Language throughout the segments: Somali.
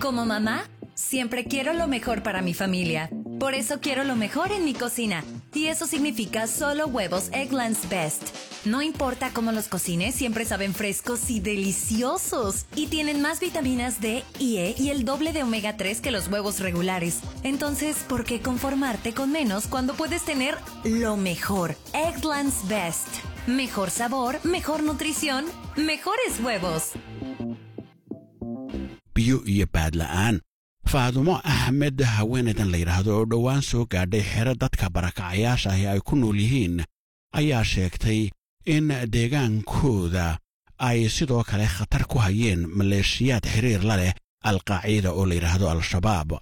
Como mamá, siempre quiero lo mejor para mi familia. Por eso quiero lo mejor en mi cocina. Y eso significa solo huevos Eggland's Best. No importa cómo los cocines, siempre saben frescos y deliciosos. Y tienen más vitaminas D y E y el doble de omega 3 que los huevos regulares. Entonces, ¿por qué conformarte con menos cuando puedes tener lo mejor? Eggland's Best. Mejor sabor, mejor nutrición, mejores huevos. biyo iyo baad la'aan faadumo axmed haweenaydan la yidhaahdo oo dhowaan soo gaadhay xero dadka barakacayaasha ahi ay ku nool yihiin ayaa sheegtay in deegaankooda ay sidoo kale khatar ku hayeen maleeshiyaad xiriir la leh alqaacida oo la yidhaahdo al-shabaab.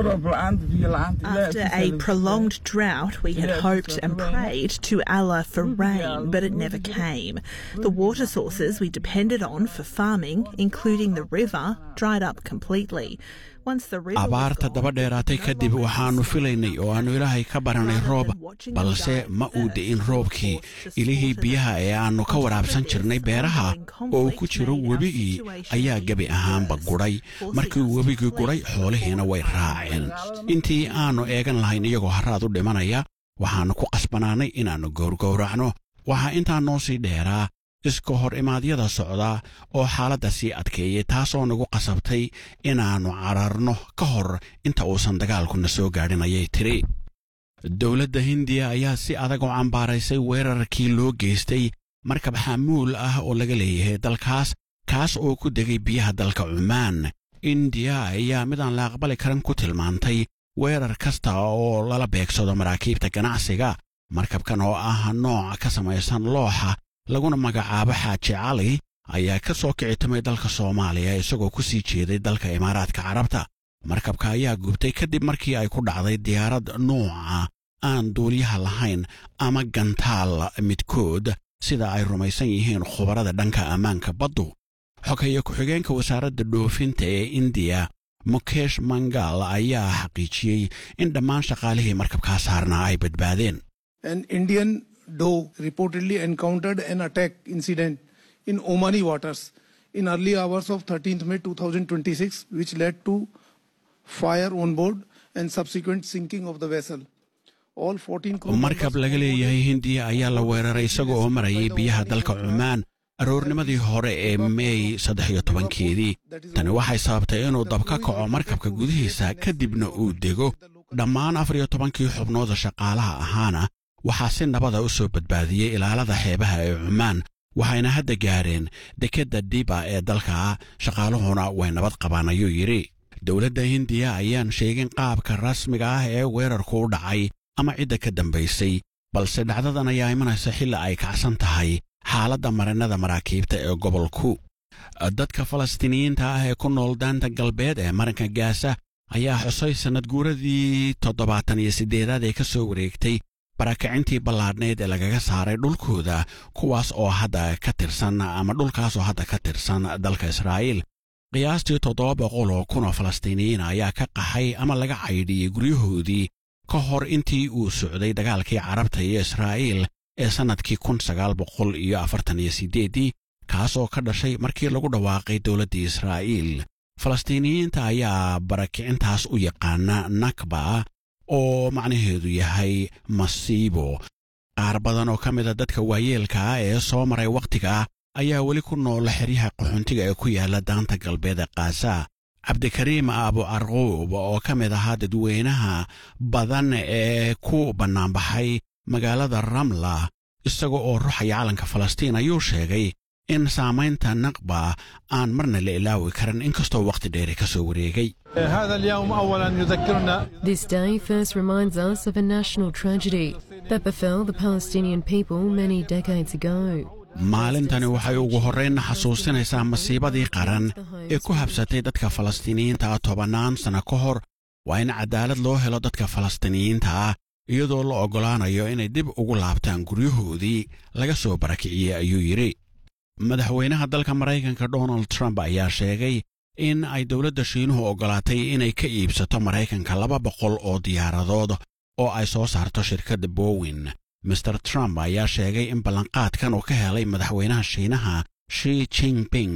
After a prolonged drought, we had hoped and prayed to Allah for rain, but it never came. The water sources we depended on for farming, including the river, dried up completely. abaarta daba dheeraatay kadib waxaannu filaynay oo aannu ilaahay ka baranay roob balse ma uu di'in roobkii ilihii biyaha ee aannu ka waraabsan jirnay beeraha oo ku jiro webigii ayaa gebi ahaanba gudhay markii webigii gudhay xoolihiina way raaceen intii aannu eegan lahayn iyagoo harraad u dhimanaya waxaannu ku qasbanaanay inaannu gowrgowracno waxaa intaa noo sii dheeraa iska hor imaadyada socda oo xaaladda sii adkeeyey taasoo nagu qasabtay inaannu cararno ka hor inta uusan dagaalkuna soo gaadhin ayay tiri dowladda hindiya ayaa si adag u cambaaraysay weerarkii loo geystay markab xamuul ah oo laga leeyahay dalkaas kaas oo ku degay biyaha dalka cumaan indiya ayaa midaan la aqbali karan ku tilmaantay weerar kasta oo lala beegsado maraakiibta ganacsiga markabkan oo ah nooc ka samaysan looxa laguna magacaabo xaaji cali ayaa ka soo kicitamay dalka Soomaaliya isagoo ku sii jeeday dalka Imaaraadka Carabta markabka ayaa gubtay kadib markii ay ku dhacday diyaarad nooca aan duuliyaha lahayn ama gantaal midkood sida ay rumaysan yihiin khubarada dhanka ammaanka baddu xogeeye ku-xigeenka wasaaradda dhoofinta ee India Mukesh Mangal ayaa xaqiijiyey in dhammaan shaqaalihii markabkaa saarnaa ay badbaadeen Doe reportedly encountered an attack incident in Omani waters in early hours of 13th May 2026, which led to fire on board and subsequent sinking of the vessel. All 14 crew markab laga leeyahay Hindiya ayaa la weeraray isagoo oo marayay biyaha dalka Cumaan aroornimadii hore ee May 13keedii tani waxay sababtay inuu dab ka kaco markabka gudihiisa kadibna uu dego dhammaan 14 xubnooda shaqaalaha ahaana waxaa si nabada u soo badbaadiyey ilaalada xeebaha ee Cumaan waxayna hadda gaareen dekedda Diba ee dalka shaqaaluhuna way nabad qabaan ayuu yiri dowladda Hindiya ayaan sheegin qaabka rasmiga ah ee weerarku u dhacay ama cidda ka dambaysay balse dhacdadan ayaa imanaysa xilli ay kacsan tahay xaaladda marinada maraakiibta ee gobolku dadka Falastiiniyiinta ah ee ku nool daanta galbeed ee marinka Gaza ayaa xusay sanad guuradii 78aad ee ka soo wareegtay barakacintii ballaadhneed ee lagaga saaray dhulkooda kuwaas oo hadda ka tirsan ama dhulkaas oo hadda ka tirsan dalka Israa'iil qiyaastii 700,000 Falastiiniyiin ayaa ka qaxay ama laga caydhiyey guryahoodii ka hor intii uu socday dagaalkii Carabta iyo Israa'iil ee sanadkii 1948 kaas oo ka dhashay markii lagu dhawaaqay dowladdii Israa'iil Falastiiniyiinta ayaa barakicintaas u yaqaana Nakba oo macnaheedu yahay masiibo qaar badan oo ka mid ah dadka waayeelka ah ee soo maray waqtiga ayaa weli ku nool xeryaha qaxoontiga ee ku yaala daanta galbeed ee Gaza Cabdikariim Abu Arquub oo ka mid ahaa dadweynaha badan ee ku bannaanbaxay magaalada Ramla isagoo oo ruuxaya calanka Falastiin ayuu sheegay in saamaynta Nakba aan marna la ilaawi karin inkastoo waqti dheer ka soo wareegay This day first reminds us of a national tragedy that befell the Palestinian people many decades ago. maalintani waxay ugu horreyn xasuusinaysaa masiibadii qaran ee ku habsatay dadka Falastiiniyiinta 10 sano ka hor waa in cadaalad loo helo dadka Falastiiniyiinta ah iyadoo la ogolaanayo inay dib ugu laabtaan guryahoodii laga soo barakiciyey ayuu yiri madaxweynaha dalka Mareykanka Donald Trump ayaa sheegay in ay dowladda Shiinuhu ogolaatay inay ka iibsato Mareykanka 200 oo diyaaradood oo ay soo saarto shirkadda Boeing Mr. Trump ayaa sheegay in ballanqaadkan uu ka helay madaxweynaha Shiinaha Xi Jinping